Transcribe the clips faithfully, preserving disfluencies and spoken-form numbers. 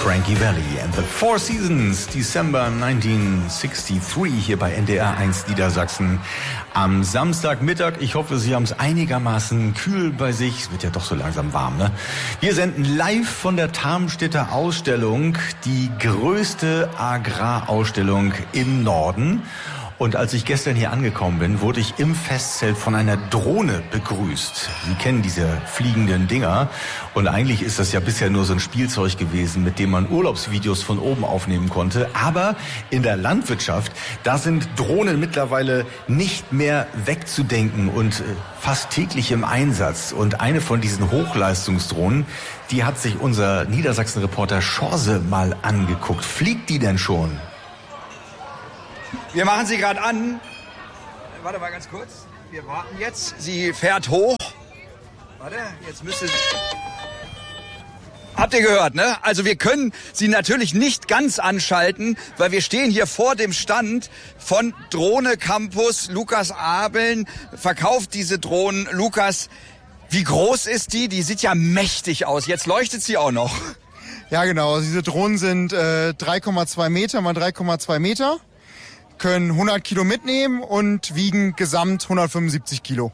Frankie Valli and the Four Seasons, December neunzehnhundertthree hier bei N D R eins Niedersachsen am Samstagmittag. Ich hoffe, Sie haben es einigermaßen kühl bei sich. Es wird ja doch so langsam warm, ne? Wir senden live von der Tarmstädter Ausstellung, die größte Agrarausstellung im Norden. Und als ich gestern hier angekommen bin, wurde ich im Festzelt von einer Drohne begrüßt. Sie kennen diese fliegenden Dinger. Und eigentlich ist das ja bisher nur so ein Spielzeug gewesen, mit dem man Urlaubsvideos von oben aufnehmen konnte. Aber in der Landwirtschaft, da sind Drohnen mittlerweile nicht mehr wegzudenken und fast täglich im Einsatz. Und eine von diesen Hochleistungsdrohnen, die hat sich unser Niedersachsen-Reporter Schorse mal angeguckt. Fliegt die denn schon? Wir machen sie gerade an. Warte mal ganz kurz. Wir warten jetzt. Sie fährt hoch. Warte, jetzt müsste sie... Habt ihr gehört, ne? Also wir können sie natürlich nicht ganz anschalten, weil wir stehen hier vor dem Stand von Drohne Campus. Lukas Abeln verkauft diese Drohnen. Lukas, wie groß ist die? Die sieht ja mächtig aus. Jetzt leuchtet sie auch noch. Ja, genau. Also diese Drohnen sind äh, drei Komma zwei Meter mal drei Komma zwei Meter. Können hundert Kilo mitnehmen und wiegen gesamt hundertfünfundsiebzig Kilo.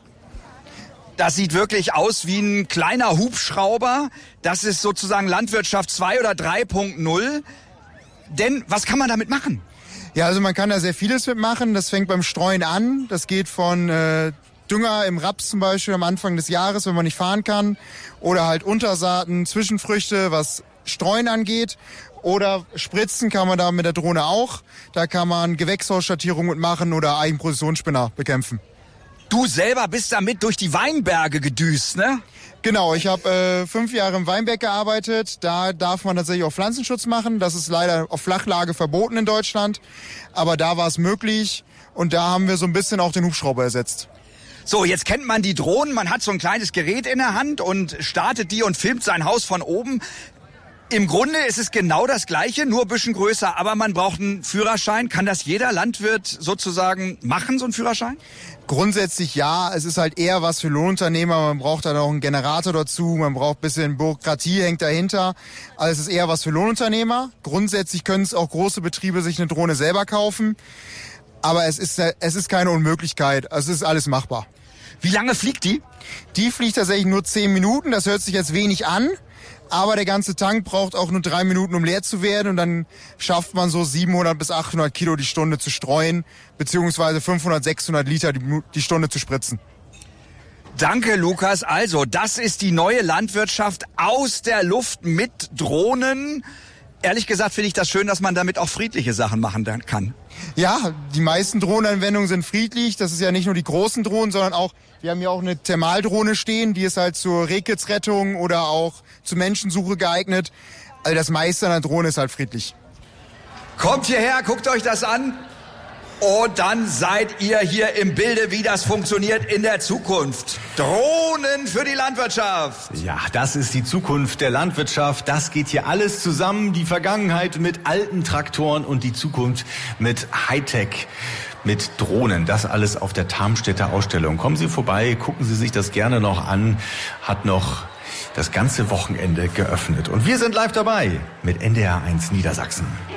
Das sieht wirklich aus wie ein kleiner Hubschrauber. Das ist sozusagen Landwirtschaft zwei oder drei Punkt null. Denn was kann man damit machen? Ja, also man kann da sehr vieles mitmachen. Das fängt beim Streuen an. Das geht von äh, Dünger im Raps zum Beispiel am Anfang des Jahres, wenn man nicht fahren kann. Oder halt Untersaaten, Zwischenfrüchte, was Streuen angeht. Oder spritzen kann man da mit der Drohne auch. Da kann man Gewächshausschattierung mitmachen oder Eigenprozessionsspinner bekämpfen. Du selber bist damit durch die Weinberge gedüst, ne? Genau, ich habe äh, fünf Jahre im Weinberg gearbeitet. Da darf man tatsächlich auch Pflanzenschutz machen. Das ist leider auf Flachlage verboten in Deutschland. Aber da war es möglich und da haben wir so ein bisschen auch den Hubschrauber ersetzt. So, jetzt kennt man die Drohnen. Man hat so ein kleines Gerät in der Hand und startet die und filmt sein Haus von oben. Im Grunde ist es genau das Gleiche, nur ein bisschen größer, aber man braucht einen Führerschein. Kann das jeder Landwirt sozusagen machen, so einen Führerschein? Grundsätzlich ja, es ist halt eher was für Lohnunternehmer. Man braucht dann auch einen Generator dazu, man braucht ein bisschen Bürokratie, hängt dahinter. Also es ist eher was für Lohnunternehmer. Grundsätzlich können es auch große Betriebe sich eine Drohne selber kaufen. Aber es ist, es ist keine Unmöglichkeit, also es ist alles machbar. Wie lange fliegt die? Die fliegt tatsächlich nur zehn Minuten, das hört sich jetzt wenig an. Aber der ganze Tank braucht auch nur drei Minuten, um leer zu werden. Und dann schafft man so siebenhundert bis achthundert Kilo die Stunde zu streuen, beziehungsweise fünfhundert, sechshundert Liter die, die Stunde zu spritzen. Danke, Lukas. Also, das ist die neue Landwirtschaft aus der Luft mit Drohnen. Ehrlich gesagt finde ich das schön, dass man damit auch friedliche Sachen machen kann. Ja, die meisten Drohnenanwendungen sind friedlich. Das ist ja nicht nur die großen Drohnen, sondern auch, wir haben ja auch eine Thermaldrohne stehen, die ist halt zur Rehkitzrettung oder auch zur Menschensuche geeignet. Also das meiste an der Drohne ist halt friedlich. Kommt hierher, guckt euch das an. Und dann seid ihr hier im Bilde, wie das funktioniert in der Zukunft. Drohnen für die Landwirtschaft. Ja, das ist die Zukunft der Landwirtschaft. Das geht hier alles zusammen. Die Vergangenheit mit alten Traktoren und die Zukunft mit Hightech, mit Drohnen. Das alles auf der Tarmstädter Ausstellung. Kommen Sie vorbei, gucken Sie sich das gerne noch an. Hat noch das ganze Wochenende geöffnet. Und wir sind live dabei mit N D R eins Niedersachsen.